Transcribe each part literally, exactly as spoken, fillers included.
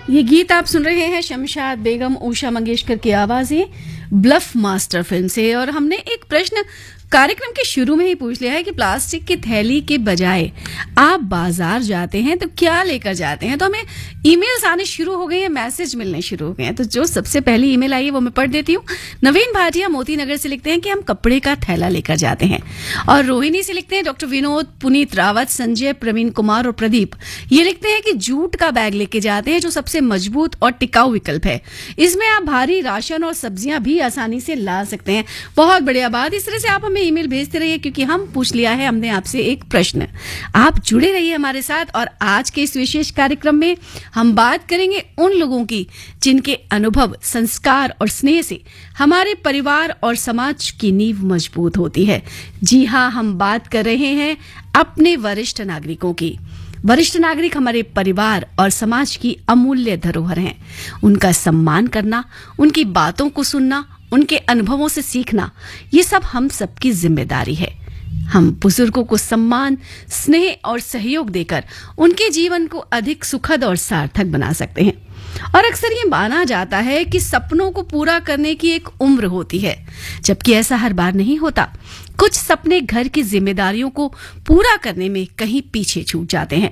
ये गीत आप सुन रहे हैं शमशाद बेगम उषा मंगेशकर की आवाजें ब्लफ मास्टर फिल्म से। और हमने एक प्रश्न कार्यक्रम के शुरू में ही पूछ लिया है कि प्लास्टिक की थैली के बजाय आप बाजार जाते हैं तो क्या लेकर जाते हैं। तो हमें ईमेल्स आने शुरू हो गए हैं, मैसेज मिलने शुरू हो गए हैं। तो जो सबसे पहली ईमेल आई है वो मैं पढ़ देती हूँ। नवीन भाटिया मोती नगर से लिखते हैं कि हम कपड़े का थैला लेकर जाते हैं। और रोहिणी से लिखते हैं डॉक्टर विनोद, पुनीत रावत, संजय, प्रवीण कुमार और प्रदीप ये लिखते हैं कि जूट का बैग लेके जाते हैं जो सबसे मजबूत और टिकाऊ विकल्प है। इसमें आप भारी राशन और सब्जियां भी आसानी से ला सकते हैं। बहुत बढ़िया बात। इस तरह से आप ईमेल भेजते रहिए क्योंकि हम पूछ लिया है हमने आपसे एक प्रश्न। आप जुड़े रहिए हमारे साथ। और आज के इस विशेष कार्यक्रम में हम बात करेंगे उन लोगों की जिनके अनुभव, संस्कार और स्नेह से हमारे परिवार और समाज की नींव मजबूत होती है। जी हां, हम बात कर रहे हैं अपने वरिष्ठ नागरिकों की। वरिष्ठ नागरिक हमारे परिवार और समाज की अमूल्य धरोहर हैं। उनका सम्मान करना, उनकी बातों को सुनना, उनके अनुभवों से सीखना, ये सब हम सबकी जिम्मेदारी है। हम बुजुर्गों को सम्मान, स्नेह और सहयोग देकर उनके जीवन को अधिक सुखद और सार्थक बना सकते हैं। और अक्सर ये माना जाता है कि सपनों को पूरा करने की एक उम्र होती है, जबकि ऐसा हर बार नहीं होता। कुछ सपने घर की जिम्मेदारियों को पूरा करने में कहीं पीछे छूट जाते हैं।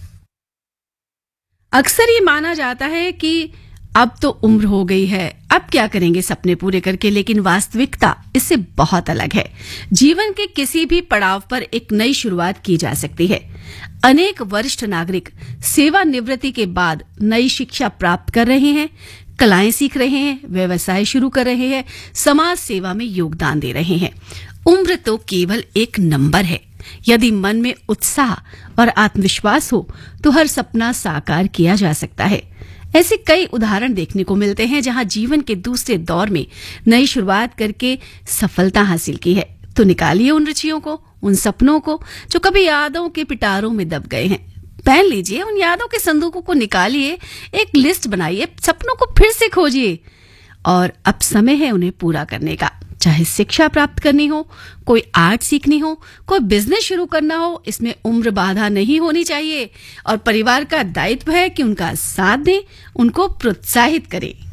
अक्सर ये माना जाता है कि अब तो उम्र हो गई है, अब क्या करेंगे सपने पूरे करके। लेकिन वास्तविकता इससे बहुत अलग है। जीवन के किसी भी पड़ाव पर एक नई शुरुआत की जा सकती है। अनेक वरिष्ठ नागरिक सेवानिवृत्ति के बाद नई शिक्षा प्राप्त कर रहे हैं, कलाएं सीख रहे हैं, व्यवसाय शुरू कर रहे हैं, समाज सेवा में योगदान दे रहे हैं। उम्र तो केवल एक नंबर है। यदि मन में उत्साह और आत्मविश्वास हो तो हर सपना साकार किया जा सकता है। ऐसे कई उदाहरण देखने को मिलते हैं जहां जीवन के दूसरे दौर में नई शुरुआत करके सफलता हासिल की है। तो निकालिए उन रुचियों को, उन सपनों को जो कभी यादों के पिटारों में दब गए हैं। पहन लीजिए उन यादों के संदूकों को, निकालिए, एक लिस्ट बनाइए, सपनों को फिर से खोजिए। और अब समय है उन्हें पूरा करने का। चाहे शिक्षा प्राप्त करनी हो, कोई आर्ट सीखनी हो, कोई बिजनेस शुरू करना हो, इसमें उम्र बाधा नहीं होनी चाहिए। और परिवार का दायित्व है कि उनका साथ दें, उनको प्रोत्साहित करें।